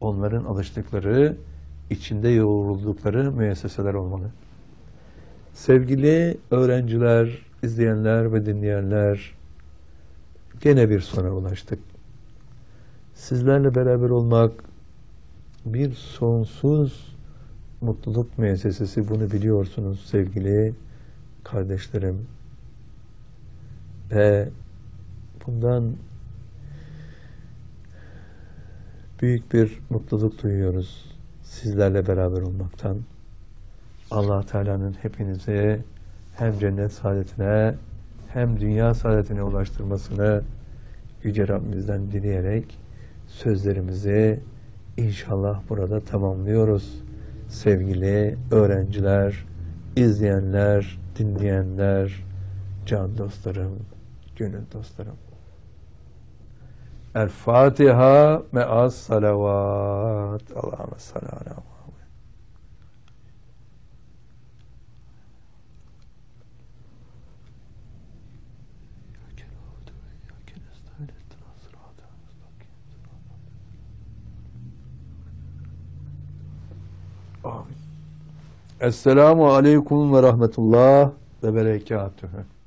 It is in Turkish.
onların alıştıkları, içinde yoğruldukları müesseseler olmalı. Sevgili öğrenciler, izleyenler ve dinleyenler, gene bir sona ulaştık. Sizlerle beraber olmak bir sonsuz mutluluk müessesesi, bunu biliyorsunuz sevgili kardeşlerim. Ve bundan büyük bir mutluluk duyuyoruz sizlerle beraber olmaktan. Allah Teala'nın hepinize hem cennet saadetine hem dünya saadetine ulaştırmasını Yüce Rabbimizden dileyerek sözlerimizi inşallah burada tamamlıyoruz. Sevgili öğrenciler, izleyenler, dinleyenler, can dostlarım, gönül dostlarım. El Fatiha me'as salavat. Allahümme salli ala Muhammed. Amin. Esselamu aleyküm ve rahmetullah ve berekatühü.